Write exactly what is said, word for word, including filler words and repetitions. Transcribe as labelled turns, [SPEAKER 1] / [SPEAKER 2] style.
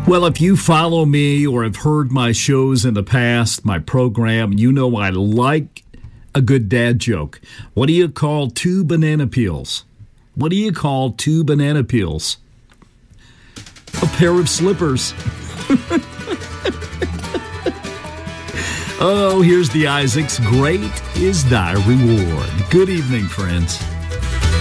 [SPEAKER 1] Well, if you follow me or have heard my shows in the past, my program, you know I like a good dad joke. What do you call two banana peels? What do you call two banana peels? A pair of slippers. Oh, here's the Isaacs. Great is thy reward. Good evening, friends.